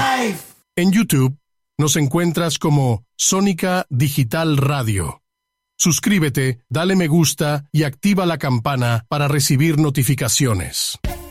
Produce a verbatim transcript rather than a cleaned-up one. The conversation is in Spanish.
Life. En YouTube nos encuentras como Sónica Digital Radio. Suscríbete, dale me gusta y activa la campana para recibir notificaciones.